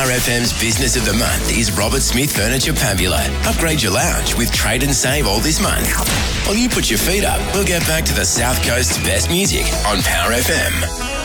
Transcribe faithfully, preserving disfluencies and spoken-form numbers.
Power F M's Business of the Month is Robert Smith Furniture Pavula. Upgrade your lounge with trade and save all this month. While you put your feet up, we'll get back to the South Coast's best music on Power F M.